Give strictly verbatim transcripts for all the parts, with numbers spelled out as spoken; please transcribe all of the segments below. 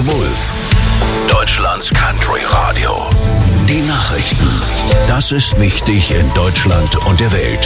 The Wolf, Deutschlands Country Radio. Die Nachrichten. Das ist wichtig in Deutschland und der Welt.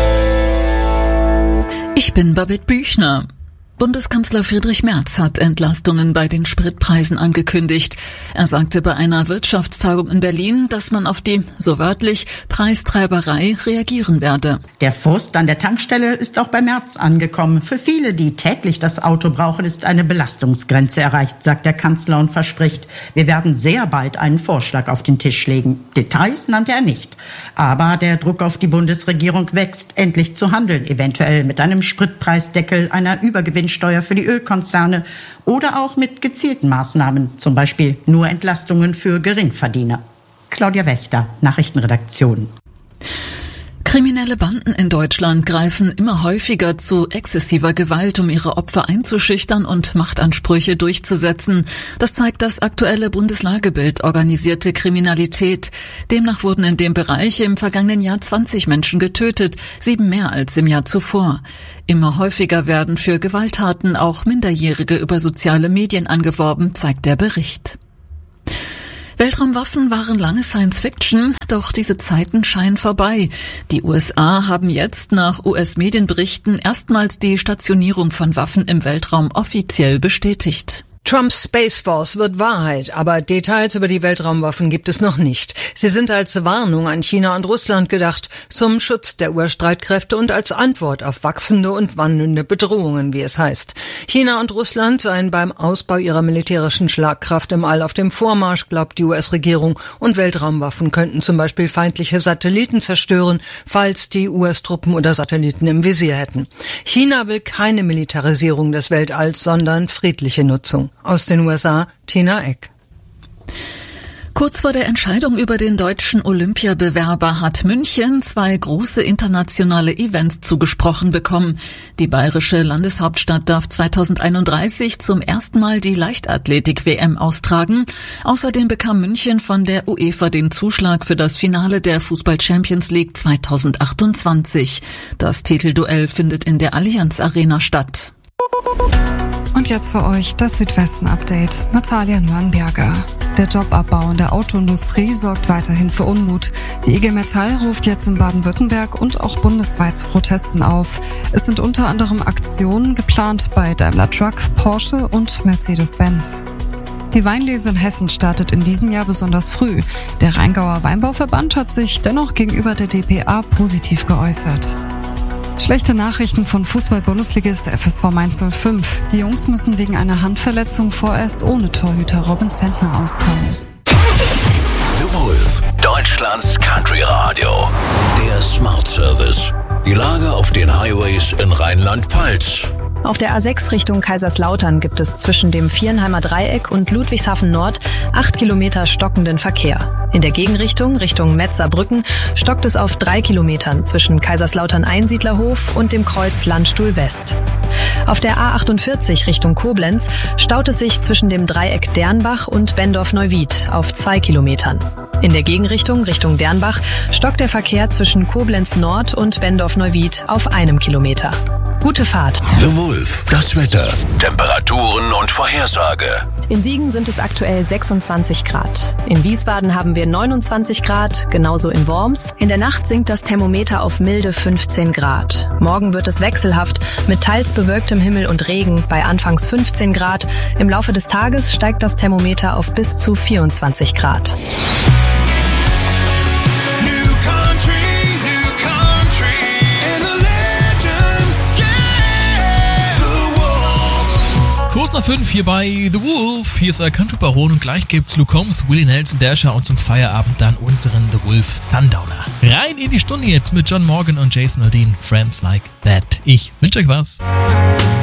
Ich bin Babette Büchner. Bundeskanzler Friedrich Merz hat Entlastungen bei den Spritpreisen angekündigt. Er sagte bei einer Wirtschaftstagung in Berlin, dass man auf die, so wörtlich, Preistreiberei reagieren werde. Der Frust an der Tankstelle ist auch bei Merz angekommen. Für viele, die täglich das Auto brauchen, ist eine Belastungsgrenze erreicht, sagt der Kanzler und verspricht, wir werden sehr bald einen Vorschlag auf den Tisch legen. Details nannte er nicht. Aber der Druck auf die Bundesregierung wächst, endlich zu handeln, eventuell mit einem Spritpreisdeckel, einer Übergewinnsteuer für die Ölkonzerne oder auch mit gezielten Maßnahmen, zum Beispiel nur Entlastungen für Geringverdiener. Claudia Wächter, Nachrichtenredaktion. Kriminelle Banden in Deutschland greifen immer häufiger zu exzessiver Gewalt, um ihre Opfer einzuschüchtern und Machtansprüche durchzusetzen. Das zeigt das aktuelle Bundeslagebild organisierte Kriminalität. Demnach wurden in dem Bereich im vergangenen Jahr zwanzig Menschen getötet, sieben mehr als im Jahr zuvor. Immer häufiger werden für Gewalttaten auch Minderjährige über soziale Medien angeworben, zeigt der Bericht. Weltraumwaffen waren lange Science-Fiction, doch diese Zeiten scheinen vorbei. Die U S A haben jetzt nach U S-Medienberichten erstmals die Stationierung von Waffen im Weltraum offiziell bestätigt. Trumps Space Force wird Wahrheit, aber Details über die Weltraumwaffen gibt es noch nicht. Sie sind als Warnung an China und Russland gedacht, zum Schutz der Urstreitkräfte und als Antwort auf wachsende und wandelnde Bedrohungen, wie es heißt. China und Russland seien beim Ausbau ihrer militärischen Schlagkraft im All auf dem Vormarsch, glaubt die U S-Regierung, und Weltraumwaffen könnten zum Beispiel feindliche Satelliten zerstören, falls die U S-Truppen oder Satelliten im Visier hätten. China will keine Militarisierung des Weltalls, sondern friedliche Nutzung. Aus den U S A, Tina Eck. Kurz vor der Entscheidung über den deutschen Olympiabewerber hat München zwei große internationale Events zugesprochen bekommen. Die bayerische Landeshauptstadt darf zweitausendeinunddreißig zum ersten Mal die Leichtathletik-W M austragen. Außerdem bekam München von der UEFA den Zuschlag für das Finale der Fußball-Champions League zweitausendachtundzwanzig. Das Titelduell findet in der Allianz Arena statt. Und jetzt für euch das Südwesten-Update mit Talia Nürnberger. Der Jobabbau in der Autoindustrie sorgt weiterhin für Unmut. Die I G Metall ruft jetzt in Baden-Württemberg und auch bundesweit zu Protesten auf. Es sind unter anderem Aktionen geplant bei Daimler Truck, Porsche und Mercedes-Benz. Die Weinlese in Hessen startet in diesem Jahr besonders früh. Der Rheingauer Weinbauverband hat sich dennoch gegenüber der D P A positiv geäußert. Schlechte Nachrichten von Fußball-Bundesligist F S V Mainz null fünf. Die Jungs müssen wegen einer Handverletzung vorerst ohne Torhüter Robin Zentner auskommen. The Wolf, Deutschlands Country Radio. Der Smart Service. Die Lage auf den Highways in Rheinland-Pfalz. Auf der A sechs Richtung Kaiserslautern gibt es zwischen dem Vierenheimer Dreieck und Ludwigshafen Nord acht Kilometer stockenden Verkehr. In der Gegenrichtung, Richtung Metzerbrücken, stockt es auf drei Kilometern zwischen Kaiserslautern-Einsiedlerhof und dem Kreuz Landstuhl West. Auf der A achtundvierzig Richtung Koblenz staut es sich zwischen dem Dreieck Dernbach und Bendorf-Neuwied auf zwei Kilometern. In der Gegenrichtung, Richtung Dernbach, stockt der Verkehr zwischen Koblenz Nord und Bendorf-Neuwied auf einem Kilometer. Gute Fahrt. The Wolf, das Wetter, Temperaturen und Vorhersage. In Siegen sind es aktuell sechsundzwanzig Grad. In Wiesbaden haben wir neunundzwanzig Grad, genauso in Worms. In der Nacht sinkt das Thermometer auf milde fünfzehn Grad. Morgen wird es wechselhaft mit teils bewölktem Himmel und Regen bei anfangs fünfzehn Grad. Im Laufe des Tages steigt das Thermometer auf bis zu vierundzwanzig Grad. Kurz nach fünf hier bei The Wolf. Hier ist euer Country-Baron und gleich gibt's Luke Combs, Willie Nelson, Dasher und zum Feierabend dann unseren The Wolf Sundowner. Rein in die Stunde jetzt mit John Morgan und Jason Aldean, Friends Like That. Ich wünsche euch was.